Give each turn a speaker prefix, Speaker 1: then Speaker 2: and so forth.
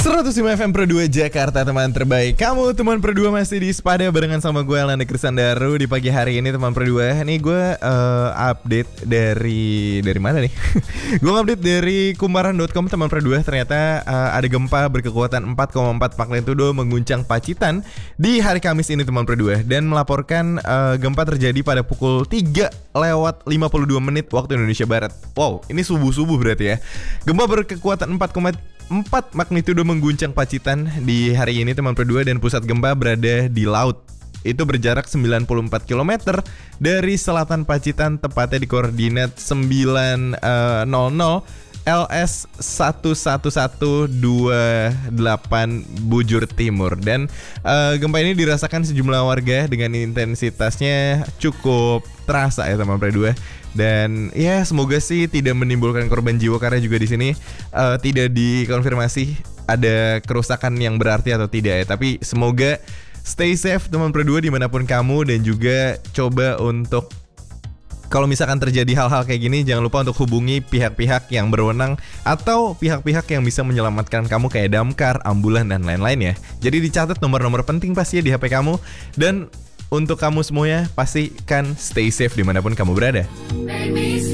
Speaker 1: 105 FM Pro 2 Jakarta, teman terbaik. Kamu teman Pro 2 masih di Sepada barengan sama gue Alanda Krisandaru di pagi hari ini, teman Pro 2. Nih gue update dari mana nih? Gue update dari kumparan.com, teman Pro 2. Ternyata ada gempa berkekuatan 4,4 magnitudo mengguncang Pacitan di hari Kamis ini, teman Pro 2, dan melaporkan gempa terjadi pada pukul 3 lewat 52 menit waktu Indonesia Barat. Wow, ini subuh-subuh berarti ya. Gempa berkekuatan 4 magnitudo mengguncang Pacitan di hari ini, teman Pro 2, dan pusat gempa berada di laut. Itu berjarak 94 km dari selatan Pacitan, tepatnya di koordinat 900 LS 11128 Bujur Timur. Dan gempa ini dirasakan sejumlah warga dengan intensitasnya cukup terasa ya, teman Pro 2. Dan ya semoga sih tidak menimbulkan korban jiwa, karena juga di sini tidak dikonfirmasi ada kerusakan yang berarti atau tidak ya. Tapi semoga stay safe, teman Pro 2, dimanapun kamu. Dan juga coba untuk, kalau misalkan terjadi hal-hal kayak gini, jangan lupa untuk hubungi pihak-pihak yang berwenang atau pihak-pihak yang bisa menyelamatkan kamu, kayak damkar, ambulan, dan lain-lain ya. Jadi dicatat nomor-nomor penting pasti ya di HP kamu. Dan untuk kamu semuanya, pastikan stay safe dimanapun kamu berada.